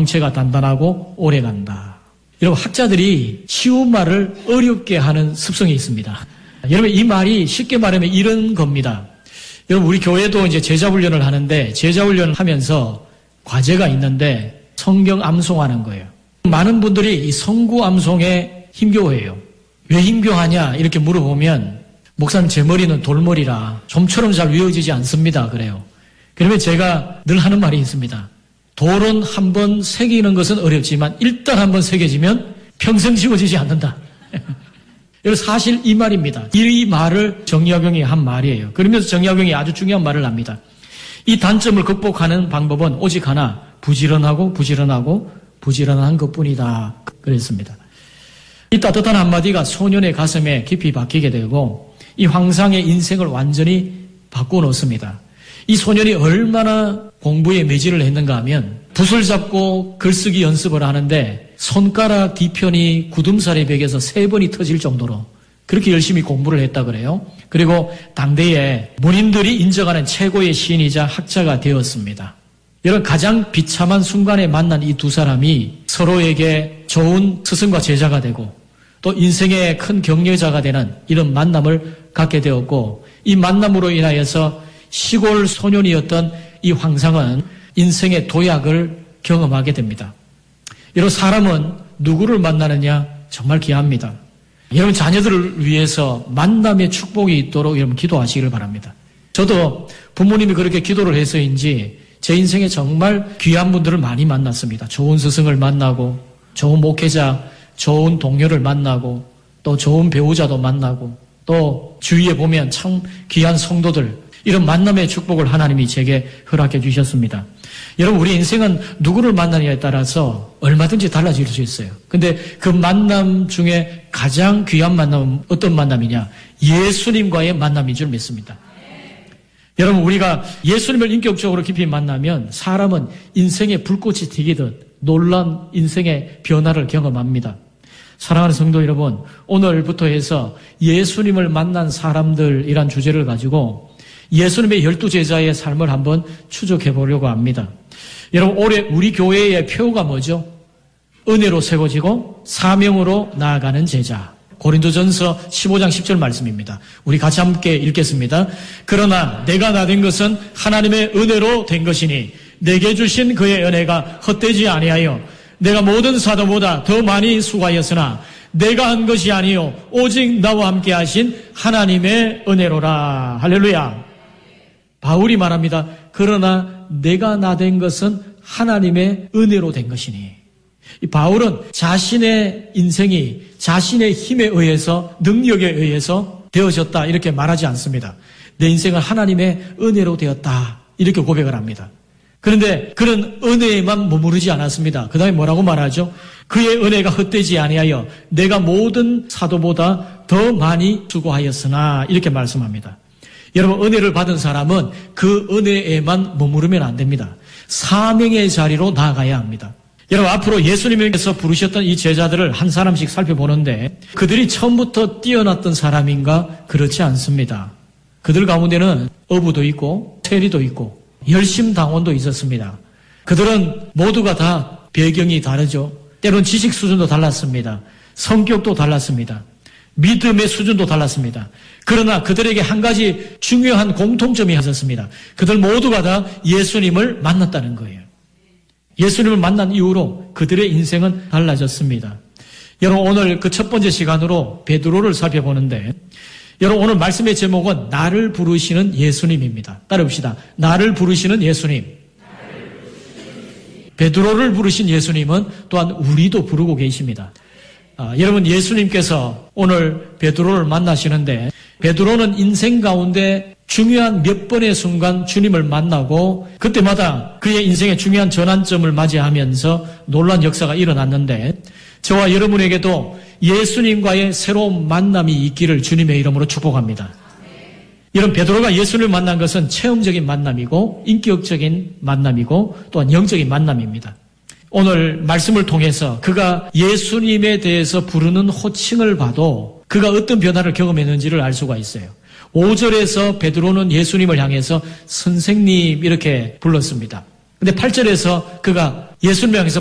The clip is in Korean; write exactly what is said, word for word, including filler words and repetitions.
광채가 단단하고 오래간다. 여러분, 학자들이 쉬운 말을 어렵게 하는 습성이 있습니다. 여러분, 이 말이 쉽게 말하면 이런 겁니다. 여러분, 우리 교회도 이제 제자훈련을 하는데 제자훈련을 하면서 과제가 있는데 성경 암송하는 거예요. 많은 분들이 이 성구 암송에 힘겨워해요. 왜 힘겨워하냐 이렇게 물어보면 목사님 제 머리는 돌머리라 좀처럼 잘 외워지지 않습니다. 그래요. 그러면 제가 늘 하는 말이 있습니다. 돌은 한번 새기는 것은 어렵지만 일단 한번 새겨지면 평생 지워지지 않는다. 여러분, 사실 이 말입니다. 이 말을 정약용이 한 말이에요. 그러면서 정약용이 아주 중요한 말을 합니다. 이 단점을 극복하는 방법은 오직 하나, 부지런하고 부지런하고 부지런한 것뿐이다. 그랬습니다. 이 따뜻한 한마디가 소년의 가슴에 깊이 박히게 되고 이 황상의 인생을 완전히 바꿔놓습니다. 이 소년이 얼마나 공부에 매진을 했는가 하면 붓을 잡고 글쓰기 연습을 하는데 손가락 뒤편이 굳음살이 벽에서 세 번이 터질 정도로 그렇게 열심히 공부를 했다 그래요. 그리고 당대에 문인들이 인정하는 최고의 시인이자 학자가 되었습니다. 여러분, 가장 비참한 순간에 만난 이 두 사람이 서로에게 좋은 스승과 제자가 되고 또 인생의 큰 격려자가 되는 이런 만남을 갖게 되었고 이 만남으로 인하여서 시골 소년이었던 이 황상은 인생의 도약을 경험하게 됩니다. 여러분, 사람은 누구를 만나느냐 정말 귀합니다. 여러분, 자녀들을 위해서 만남의 축복이 있도록 여러분 기도하시기를 바랍니다. 저도 부모님이 그렇게 기도를 해서인지 제 인생에 정말 귀한 분들을 많이 만났습니다. 좋은 스승을 만나고 좋은 목회자, 좋은 동료를 만나고 또 좋은 배우자도 만나고 또 주위에 보면 참 귀한 성도들, 이런 만남의 축복을 하나님이 제게 허락해 주셨습니다. 여러분, 우리 인생은 누구를 만나느냐에 따라서 얼마든지 달라질 수 있어요. 근데 그 만남 중에 가장 귀한 만남은 어떤 만남이냐? 예수님과의 만남인 줄 믿습니다. 여러분, 우리가 예수님을 인격적으로 깊이 만나면 사람은 인생의 불꽃이 튀기듯 놀라운 인생의 변화를 경험합니다. 사랑하는 성도 여러분, 오늘부터 해서 예수님을 만난 사람들이란 주제를 가지고 예수님의 열두 제자의 삶을 한번 추적해 보려고 합니다. 여러분, 올해 우리 교회의 표가 뭐죠? 은혜로 세워지고 사명으로 나아가는 제자. 고린도전서 십오 장 십 절 말씀입니다. 우리 같이 함께 읽겠습니다. 그러나 내가 나 된 것은 하나님의 은혜로 된 것이니 내게 주신 그의 은혜가 헛되지 아니하여 내가 모든 사도보다 더 많이 수고하였으나 내가 한 것이 아니요 오직 나와 함께 하신 하나님의 은혜로라. 할렐루야. 바울이 말합니다. 그러나 내가 나 된 것은 하나님의 은혜로 된 것이니. 이 바울은 자신의 인생이 자신의 힘에 의해서 능력에 의해서 되어졌다 이렇게 말하지 않습니다. 내 인생은 하나님의 은혜로 되었다 이렇게 고백을 합니다. 그런데 그런 은혜에만 머무르지 않았습니다. 그 다음에 뭐라고 말하죠? 그의 은혜가 헛되지 아니하여 내가 모든 사도보다 더 많이 수고하였으나 이렇게 말씀합니다. 여러분, 은혜를 받은 사람은 그 은혜에만 머무르면 안 됩니다. 사명의 자리로 나아가야 합니다. 여러분, 앞으로 예수님께서 부르셨던 이 제자들을 한 사람씩 살펴보는데 그들이 처음부터 뛰어났던 사람인가? 그렇지 않습니다. 그들 가운데는 어부도 있고 세리도 있고 열심당원도 있었습니다. 그들은 모두가 다 배경이 다르죠. 때론 지식 수준도 달랐습니다. 성격도 달랐습니다. 믿음의 수준도 달랐습니다. 그러나 그들에게 한 가지 중요한 공통점이 있었습니다. 그들 모두가 다 예수님을 만났다는 거예요. 예수님을 만난 이후로 그들의 인생은 달라졌습니다. 여러분, 오늘 그 첫 번째 시간으로 베드로를 살펴보는데 여러분, 오늘 말씀의 제목은 나를 부르시는 예수님입니다. 따라봅시다. 나를 부르시는 예수님. 베드로를 부르신 예수님은 또한 우리도 부르고 계십니다. 아, 여러분, 예수님께서 오늘 베드로를 만나시는데 베드로는 인생 가운데 중요한 몇 번의 순간 주님을 만나고 그때마다 그의 인생의 중요한 전환점을 맞이하면서 놀라운 역사가 일어났는데 저와 여러분에게도 예수님과의 새로운 만남이 있기를 주님의 이름으로 축복합니다. 이런 베드로가 예수님을 만난 것은 체험적인 만남이고 인격적인 만남이고 또한 영적인 만남입니다. 오늘 말씀을 통해서 그가 예수님에 대해서 부르는 호칭을 봐도 그가 어떤 변화를 경험했는지를 알 수가 있어요. 오 절에서 베드로는 예수님을 향해서 선생님 이렇게 불렀습니다. 근데 팔 절에서 그가 예수님을 향해서